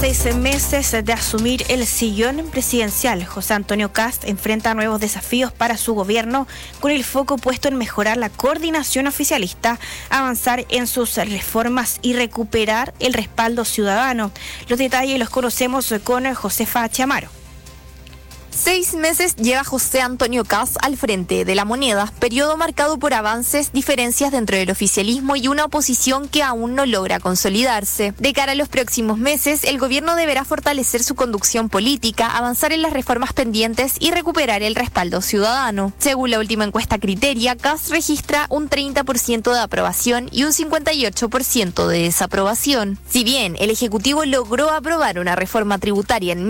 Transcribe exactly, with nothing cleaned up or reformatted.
seis meses de asumir el sillón presidencial, José Antonio Kast enfrenta nuevos desafíos para su gobierno, con el foco puesto en mejorar la coordinación oficialista, avanzar en sus reformas y recuperar el respaldo ciudadano. Los detalles los conocemos con Josefa Chamaro. Seis meses lleva José Antonio Kast al frente de La Moneda, periodo marcado por avances, diferencias dentro del oficialismo y una oposición que aún no logra consolidarse. De cara a los próximos meses, el gobierno deberá fortalecer su conducción política, avanzar en las reformas pendientes y recuperar el respaldo ciudadano. Según la última encuesta Criteria, Kast registra un treinta por ciento de aprobación y un cincuenta y ocho por ciento de desaprobación. Si bien el Ejecutivo logró aprobar una reforma tributaria en